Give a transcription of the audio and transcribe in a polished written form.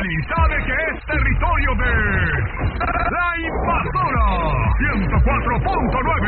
Mexicali sabe que es territorio de La Invasora 104.9